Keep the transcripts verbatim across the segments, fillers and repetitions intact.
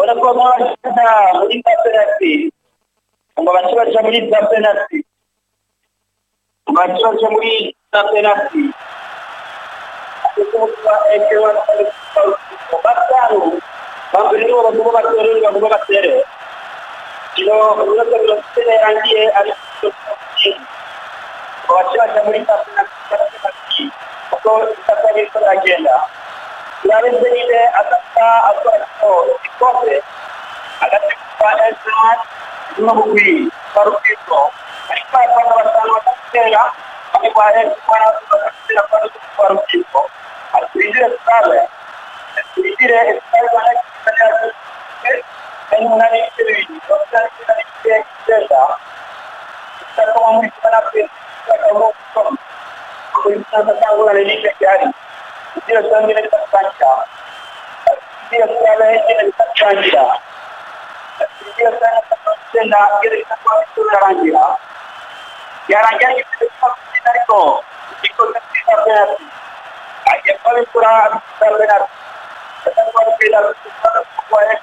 ahora como está muy penalti como bacha muri penalti bacha muri penalti kuba ekewa batanu bambiri wa kuba batere wa kuba batere kilo uno que lo tiene aquí al bacha muri penalti ko está bien con la agenda la vez de hasta abajo cobre agak pada saat menghubungi baru itu mereka pada waktu saya kami pada pada pada baru itu artinya sekali artinya sekali mana kita dan mengenai ini kita kita kita kita mau mengenai kita mau kita tahu lah ini jadi dia sangat kita baca dia sekali ini kita baca dia sangat senang kita baca raja ya raja itu kita itu ikut kita benar aja paling kurang benar kita mau benar kita boleh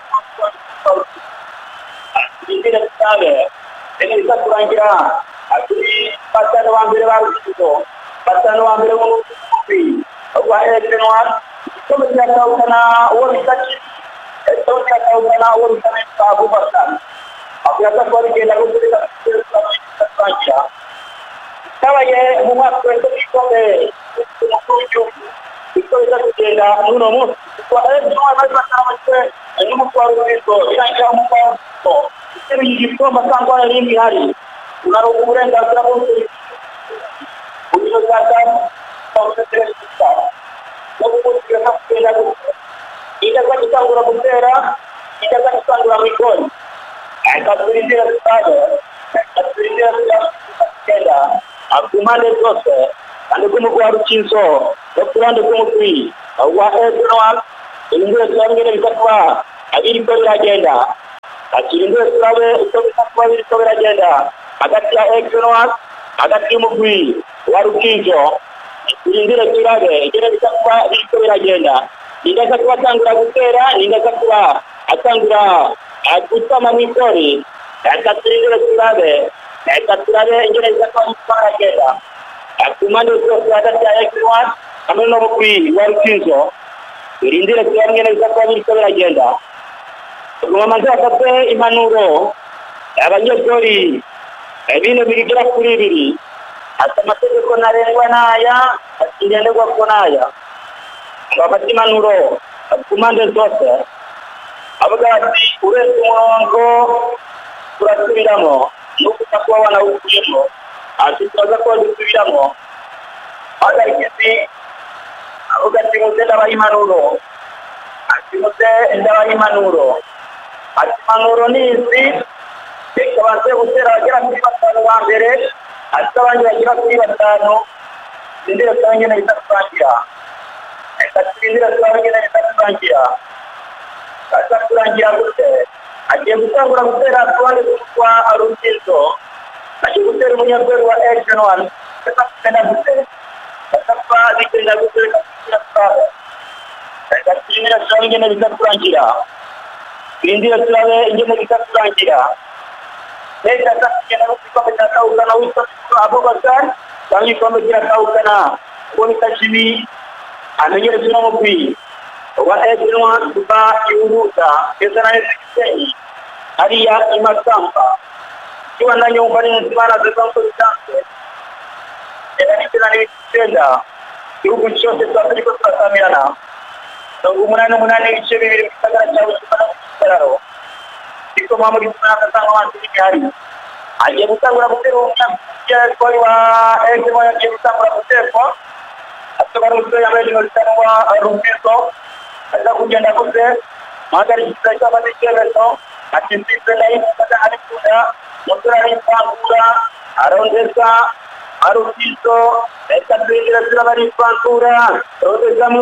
ini tidak sekali ini kita kurang kira jadi baca doang benar itu baca doang benar itu wa edrenwan to ya taw kana wor tacci to ya taw kana wor kana abu bakar abu bakar ko ke lagu kita baca tawa ye mumat ko to ko ke ko jo ko ita ke la nuno mo ko edrenwan ma baca ma ke enu mo ko ro to ina ka mo ko to ini di ko baca ko ni hari unaro kuren da tra ko uno kata tidak kan kita guna butera, tidak kan kita guna mikon. Kita beri dia saja, kita beri dia saja. Aku mana terus, anda kamu kuat cinso, dokumen dokumen kui. Awak ekor, Indonesia sekarang ini berkata, ini kau agenda. Indonesia sekarang itu berkata ini kau agenda. Agar dia ekor, agar dia mukui, waru cinso. Ini dah kira deh, ini dah sakwa di kau agenda. Ini sakwa sanggura butera, ini sakwa sanggura kita mamikori. Kita tinggal kira deh, kita kira deh ini dah sakwa kita agenda. Aku mana tu ada jaya keluar, kami nak pergi working ini dah kira ini dah sakwa di kau agenda. Kalau masa kita imanuro, abangnya kori, ini nak pergi kira kuri diri. Hasta matendo con arengwana ya atindele kwa konaya babati manuro kumande zose abagati ure tumongo turasubiramo nuko takwa wana ukuyemo ati twaza ko dusubiramo ala ikisi abagati mutenda bayimanuro ati mute enda bayimanuro ati manuro ni isi ikabase gutera agira kuri batanu wa mbere Asal yang kira kira batano, ini asal yang kita pelajar. Ini asal yang kita pelajar. Asal pelajar betul. Aje bukan orang betul asal itu semua arus itu. Aje betul punya berwa actionan. Tetap kena betul. Tetap di kena betul tetap. Ini asal yang kita pelajar. Ini asal yang kita pelajar. Saya tak kena kita baca tahu kana ustaz Abu Bakar, kami kami tidak tahu kana wanita sini, anaknya sudah mobil. Orang itu semua sudah diuruskan, kesannya sekali. Hari yang lima sampah, cuma nanya orang mana tentang tentang. Jadi kita ni kita, ibu kunci sesuatu di kota Samiana. Tahu mana mana ni ciri kita kan jauh sekarang. Itu mamu di mana tentang orang ini hari. Aje bukan berapa orang dia kau eh semua yang kita berapa orang. Atau baru kita yang ada di sana rumpi tu. Ada hujan aku tu. Maka kita coba dicari tu. Asyik kita lain pada hari kuda. Motor hari pangkura. Arun desa. Arun itu. Mereka beri kita hari pangkura. Terus kamu.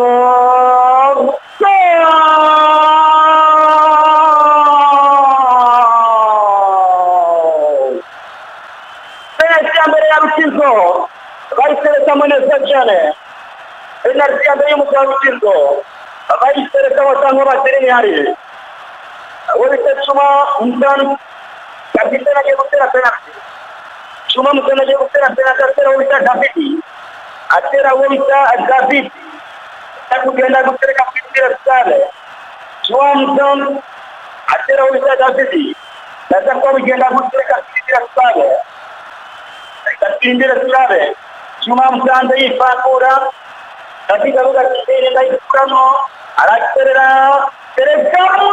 Baik sama saja ni. Energi ada yang mudah muncul. Baik sama sama orang sini hari. wita Cuma Mutan kapitana agiye gutera penalty. Cuma Mutan agiye gutera penalty atera wita David atera wita David takugenda gutereka kwitira sale. Cuma Mutan atera wita David nataka kugenda gutereka kwitira sale. Katindira sale. Cuma Mutan yifakura katika lugha ya Kiswahili ndio kuramo alakerera terekamo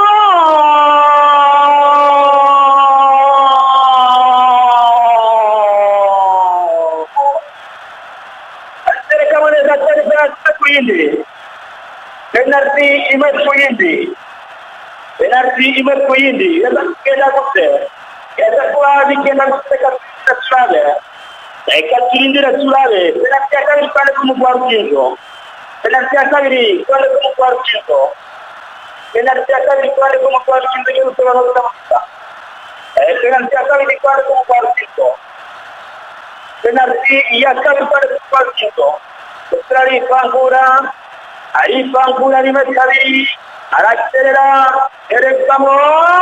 terekamo ni daktari sana kuindi penalty imekuindi penalty imekuindi yada kenda kote yada kwa vikenda kote katika sala ekatindira sala penalty akali pale kumugwarukingo penalty akali pale kumugwarukingo penalty akali pale kumugwarukingo yuko wanakuta eh penalty akali pale kumugwarukingo penalty yakali pale kumugwarukingo Australia Pangura ari Pangura ni mekali arakerera erekamo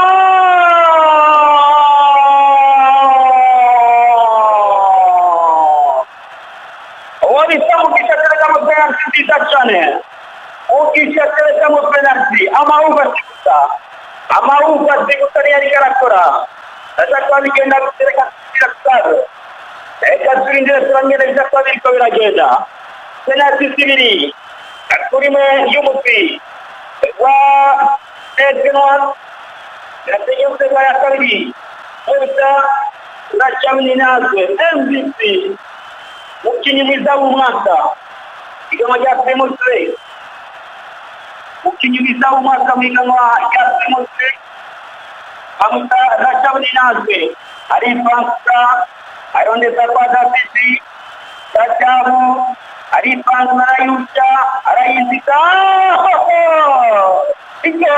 Chane ukishatele kama penalty ama ugasikuta ama ugasikuta ni alikarakora sasa kwa weekend akutereka kila kitu eka tulinge turangere bizakwa biko biragenda penalty sibiri akurime yumupi wa Edgenon natenyo kwa ya kabiri Oita na chamini nazwe M V P ukinyimiza umwaka Igama ya Demonstrate. Ukinyumiza umwaka mwigama ya Demonstrate. Amuta Rachabni Nazwe. Arifansa. Arondeza kwa David. Rachabu. Arifansa Arayucha. Arayizika. Iko.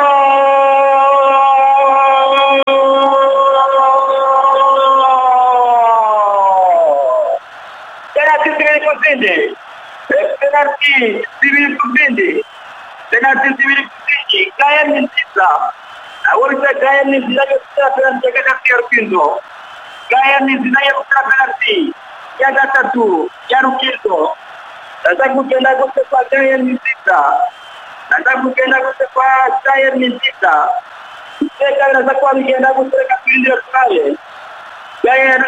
Tena titiri kusinde. Penalty civil kusindi penalty civil kusindi kaya ni sita awalita kaya ni zinayo sita penalty kati ya Rukindo kaya ni zinayo sita penalty ya gatatu ya Rukindo sasa kugenda kote kwa kaya ni sita sasa kugenda kote kwa kaya ni sita sasa sasa kwa kugenda kote kwa kipindi ya kaya kaya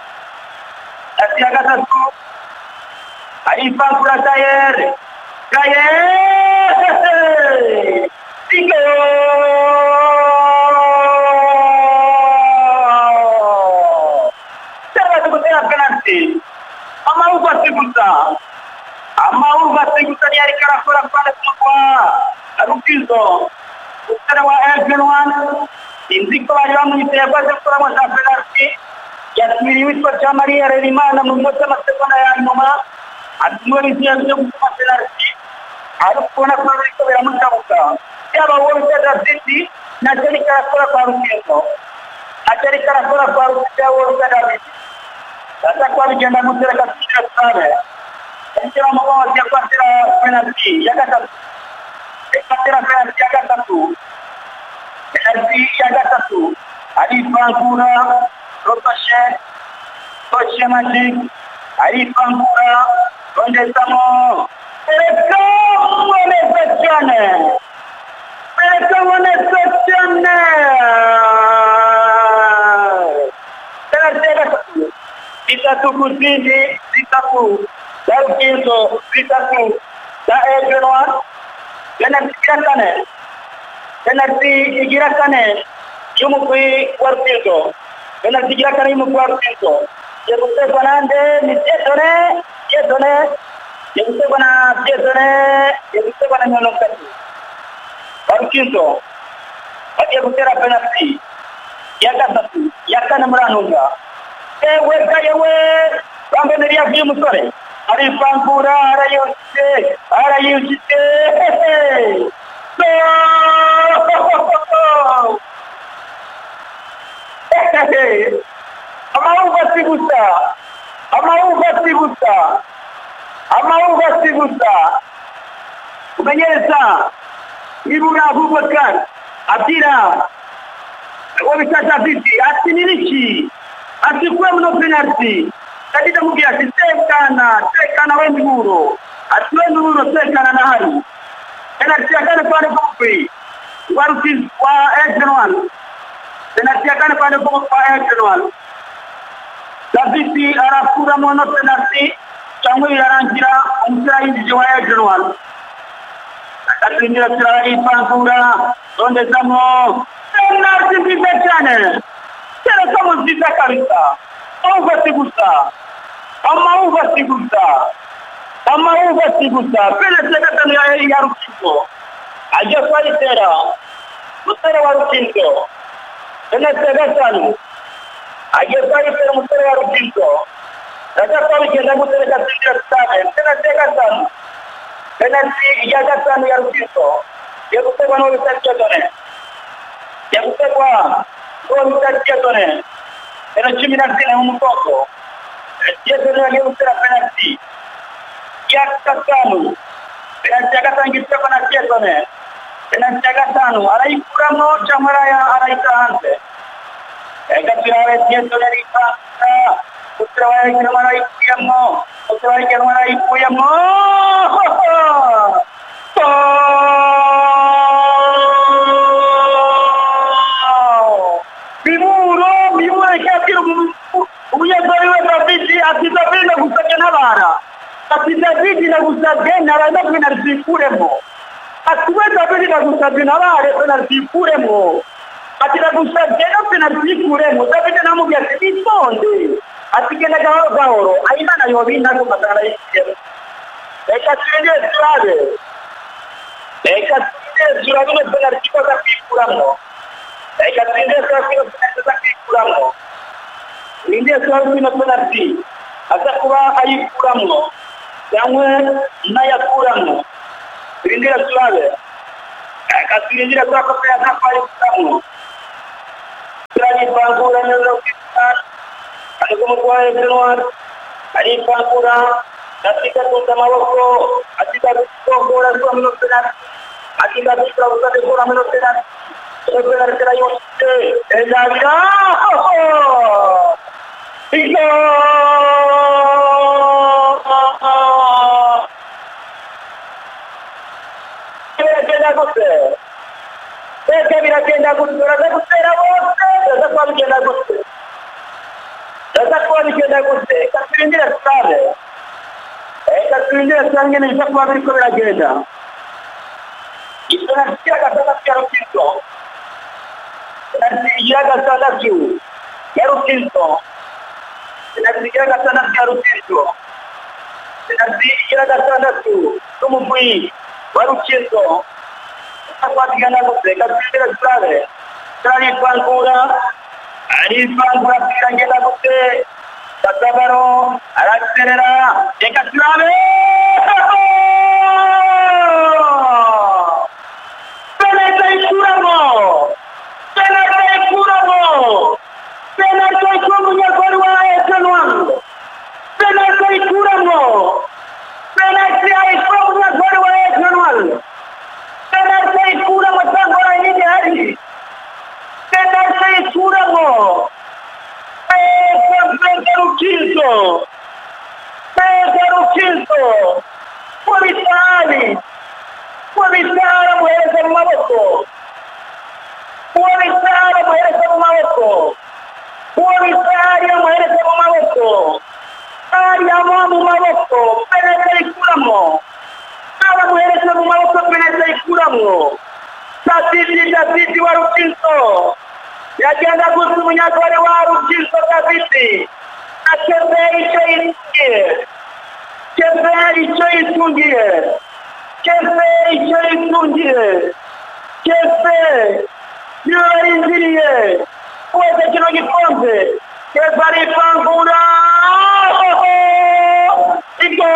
ya gatatu Aifa kura Gayer Gayer Tigo Será que você é penalty Ama uva seguta Ama uva seguta ni alikara kura pale kwa Rukizo Utara wa Edgenon Indiko wa yamu niteba kura masa penalty Yasmiri wispa chamari ya relimana Mumota masekona ya inoma Admoni dia mjumpa penalty alikuwa kwa wiko ya mtamuka yaba wote David na jerika kwa kwa Rukindo na jerika kwa kwa Rukindo wote David sasa kwa vijana mtera katika sana ndio mambo ya kwa penalty yakata ekatera penalty yakata tu penalty yakata tu alifangura Rotoshe Toshe Magic alifangura Donde estamos? ¡Pero en excepciones! ¡Pero en excepciones! Tercera, Itaku Kusini, Itaku, Dalkinso, Itaku, Da Edgenon, Penalty Girakane, Penalty Girakane, Yumukui Quartilto, Penalty Girakane Yumukui Quartilto, Yemuse Fernandez, Nitesone, Yesone, Yemuse Bana, Yesone, Yemuse Bana Nyonokati. Quartilto, Yemuse Penalty, Yakasatu, Yakana Mranunga. Ewe kayewe, Rambeneria Vimusore, Arifangura, Arayosite, Arayusite, no! Amauva Sigusta, Amauva Sigusta, Amauva Sigusta, Umenyeza, Ibuna Abubakar, Atira, uwo bita David ati niriki ati kuwe muno penalty kati ndamubwira ati tekana tekana we nduro ati we nduro tekana na hari penalty yakane pale kupi waruti wa Edwin penalty yakane pale kupi wa Edwin David arakura mono penalty cyangwa yarangira umupira yinjije wa Edwin atindira tira ipangura ondezamo penalty nziza cyane tera kama nziza kabisa uva sigusa ama uva sigusa ama uva sigusa penalty katano ya ya Rukinzo ajya kwari tera mutera wa Rukinzo penalty gatano ajya kwari tera mutera wa Rukinzo ajya kwari kenda mutera katindira tira penalty gatano penalty ya gatano ya Rukinzo yakutegwa no bitacyo yakutegwa no bitacyo era cumi na zine umutoko yesu ndio gutera penalty ya gatano penalty ya gatano giteko na Chesone penalty ya gatano araikuramo chamara ya araitante ekatirawe Chesone ripa utrawaye kama ikuyamo utrawaye kama ikuyamo Bimuro bimuro cyakira umunyagari we David ati David nagusabye nabara ati David nagusabye naranda penalty kuremo ati we David nagusabye nabare penalty kuremo ati nagusabye no penalty kuremo David namubwiye ati bitonde ati genda gahoro gahoro ayimana yobinda ko matara y'ikiye reka twende turabe reka twende turabe no penalty ko zakuramo reka twende turabe no penalty zakuramo ninde turabe no penalty aza kuba ayikuramo cyangwa nayakuramo ninde turabe reka twende turabe ko ayikuramo turabe bangura no kitana alikuwa kwa Edwin alipangura katika tutamawako atika kukora kwa mno tena atika kukora kwa mno tena kwa tena yote ezaga iko kenda kote kenda bila kenda kutora kutera wote sasa kwa kenda kote sasa kwa kenda kote kapindira sare eh kapindira sange ni kwa kwa kwa agenda itana kia kata kia Rukinzo nasikia kata kiu ya Rukinzo nasikia kata kia Rukinzo nasikia kata kiu kumubui wa Rukinzo kwa kenda kote kapindira sare sare pangura ari pangura pirangenda kote Katabaro araterera ekatrabe penalty kuramo penalty kuramo penalty kumunya kwa Edwin penalty kuramo penalty ai kumunya kwa Edwin penalty kuramo sangora ini hari penalty kuramo Rukinzo Rukinzo Puritani Puritani muhereza mu maboko Puritani muhereza mu maboko Puritani muhereza mu maboko Ariamo mu maboko penalty kuramo Aba muhereza mu maboko penalty kuramo David David wa Rukinzo yagenda gusumunya gore wa Rukinzo David akebe icyo yitungiye kebe icyo yitungiye kebe icyo yitungiye kebe yurindiriye uweze kino gikombe kebe ari pangura iko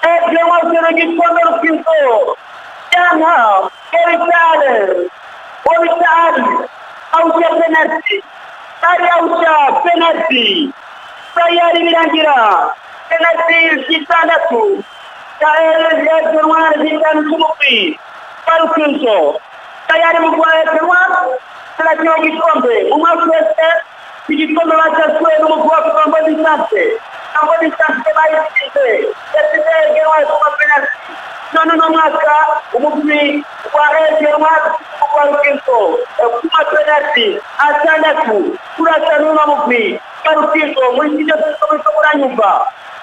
Rukinzo Yana Keritane bitari ausha penalty ari ausha penalty tayari birangira penalty zitandatu tayari Germany zitanu kumupi Parukinso tayari mugwaye Germany tayari gikombe umwese igikombe bacyaswe n'umugwa kwa distance kwa distance bayitse yatse Germany kuma penalty none no mwaka umugwi wa Germany Parukinso kuma penalty atandatu kurasa n'umugwi Parukinso muri kino cyo kuranyumva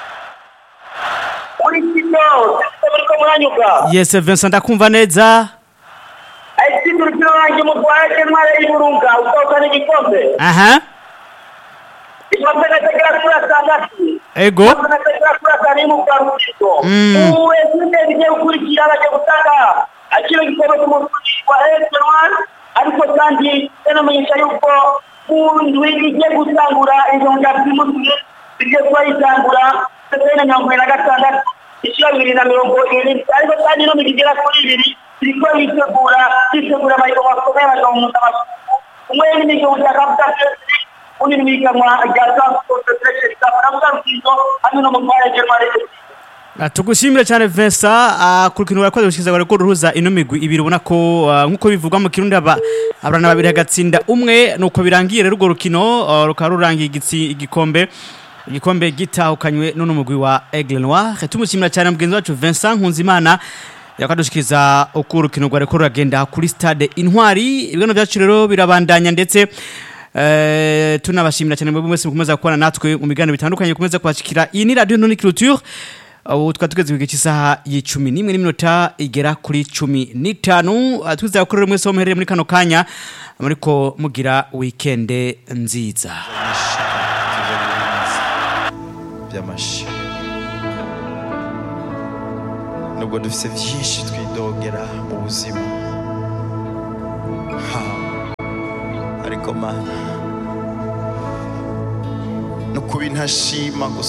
Yes, Vincent ndakumva neza. Ati turukiro wanjye mu Rwanda mware y'Burunga utokana igikombe. Aha. Igikombe nategera kuri sandatu. Ego. Nategera kuri kari mu Parukinso. Uwe sinde bigiye gukurikira abaje gutanga. Akiro gikombe mu wa Germany ariko kandi yanamenyesha yuko undi wigiye gutangura izonga by'umutwe bigiye kwitangura tena nyamwe na gatandatu ishira bibiri na mirongo irindwi ariko kandi no migera kuri ibiri biriko bitegura bitegura amayiro makomera no mu ntamasu umwe ni cyo cyakabta undi ni kama gata concentration staff Parukinso hano no mu Rwanda Germany. Tugushimire cyane Vincent ku kintu barakoze gushikiza bari ko ruhuza ino migwi ibiri ubona ko nkuko bivugwa mu Kirundi aba abrana babiri hagatsinda umwe nuko birangiye rero urwo rukino rukarurangiye igitsi igikombe igikombe gitahukanywe none umugwi wa Aigle Noir. Tumushimira cyane mugenzi wacu Vincent Nkunzimana yakadushikiza ukurukino rwa rekoro ragenda kuri stade Intwari. Ibigano byacu rero birabandanya ndetse eh tunabashimira cyane mwese mukomeza gukora natwe mu migano bitandukanye kumeza kwashikira. Iyi ni radio Noni Culture ubu twatugeze ku gice isaha y'icumi n'imwe n'iminota igera kuri cumi n'itanu. Tuza gukorera mwese muherere muri kano kanya muriko mugira weekend nziza. Byamashi nubwo dufite byinshi twidogera mu buzima ariko mana no kuba intashima